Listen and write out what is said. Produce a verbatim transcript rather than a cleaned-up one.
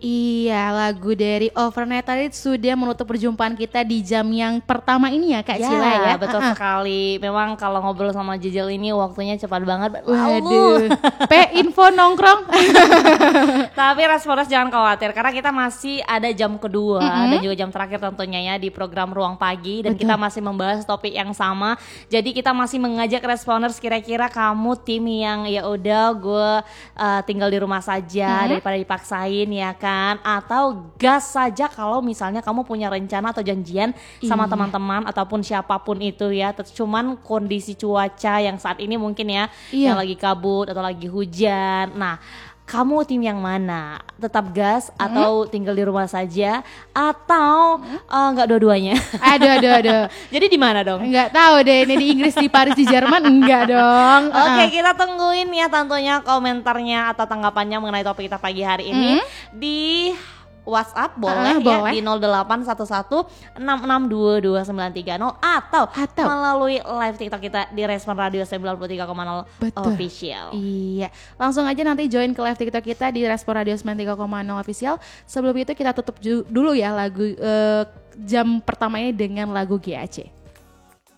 Iya, lagu dari Overnight tadi sudah menutup perjumpaan kita di jam yang pertama ini ya Kak ya, Cila ya. Betul uh-uh. sekali. Memang kalau ngobrol sama Jijel ini waktunya cepat banget. Waduh. P info nongkrong. Tapi Responders jangan khawatir karena kita masih ada jam kedua mm-hmm. dan juga jam terakhir tentunya ya di program Ruang Pagi dan Betul. Kita masih membahas topik yang sama. Jadi kita masih mengajak Responders, kira-kira kamu tim yang ya udah gue uh, tinggal di rumah saja mm-hmm. daripada dipaksain ya kan, atau gas saja kalau misalnya kamu punya rencana atau janjian iya. sama teman-teman ataupun siapapun itu ya, cuman kondisi cuaca yang saat ini mungkin ya iya. yang lagi kabut atau lagi hujan. Nah, kamu tim yang mana? Tetap gas hmm? atau tinggal di rumah saja atau hmm? uh, enggak dua-duanya? Aduh aduh aduh. Jadi di mana dong? Enggak tahu deh, ini di Inggris, di Paris, di Jerman enggak dong. Oke, okay, kita tungguin ya tentunya komentarnya atau tanggapannya mengenai topik kita pagi hari ini hmm? di WhatsApp boleh uh, ya boleh. Di nol delapan satu satu enam enam dua dua sembilan tiga nol atau, atau melalui live TikTok kita di Respon Radio sembilan puluh tiga koma nol Official. Iya, langsung aja nanti join ke live TikTok kita di Respon Radio sembilan puluh tiga koma nol Official. Sebelum itu kita tutup ju- dulu ya lagu uh, jam pertama ini dengan lagu G A C.